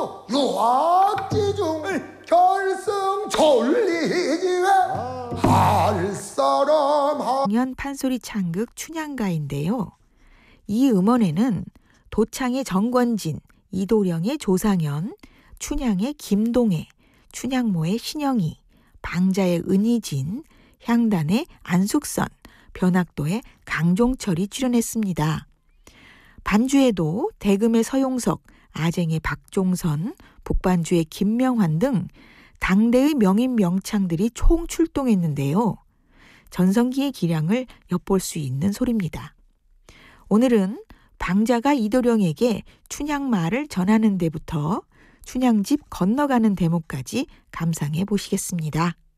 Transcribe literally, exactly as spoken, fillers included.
또 유학지중 결승 졸리기에 할 사람 하... 년 판소리 창극 춘향가인데요. 이 음원에는 도창의 정권진, 이도령의 조상현, 춘향의 김동애, 춘향모의 신영희, 방자의 은희진, 향단의 안숙선, 변학도의 강종철이 출연했습니다. 반주에도 대금의 서용석, 아쟁의 박종선, 북반주의 김명환 등 당대의 명인 명창들이 총 출동했는데요. 전성기의 기량을 엿볼 수 있는 소리입니다. 오늘은 방자가 이도령에게 춘향말을 전하는 데부터 춘향집 건너가는 대목까지 감상해 보시겠습니다.